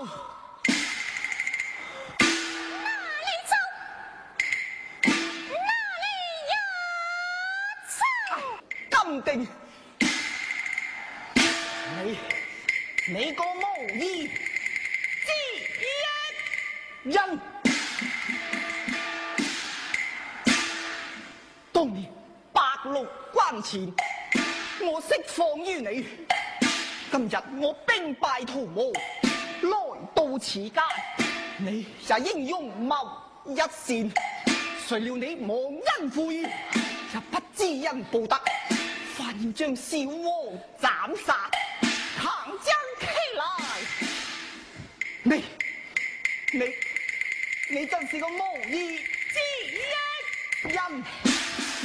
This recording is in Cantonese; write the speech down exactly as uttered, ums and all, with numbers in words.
定你你個無義之人，當年白鹿關前，我釋放於你。今日我兵敗逃亡，來到此間，你也英勇謀一線，誰料你忘恩負義，也不知恩報德。反要將小王斬殺，強將其來。你你你真是個無義之人！